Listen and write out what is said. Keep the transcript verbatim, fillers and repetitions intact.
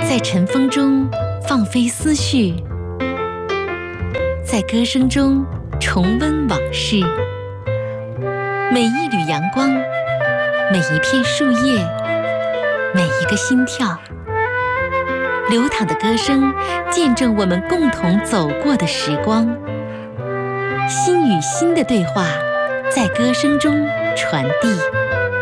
在晨风中放飞思绪，在歌声中重温往事。每一缕阳光，每一片树叶，每一个心跳，流淌的歌声见证我们共同走过的时光。心与心的对话，在歌声中传递。